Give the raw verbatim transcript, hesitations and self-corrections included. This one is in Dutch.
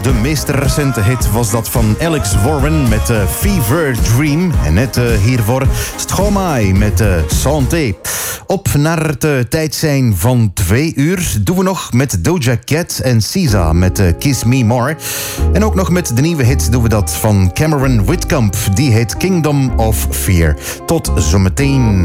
De meest recente hit was dat van Alex Warren met uh, Fever Dream. En net uh, hiervoor Stromae met uh, Santé. Op naar het uh, tijd zijn van twee uur doen we nog met Doja Cat en SZA met uh, Kiss Me More. En ook nog met de nieuwe hit doen we dat van Cameron Whitcomb. Die heet Kingdom of Fear. Tot zometeen.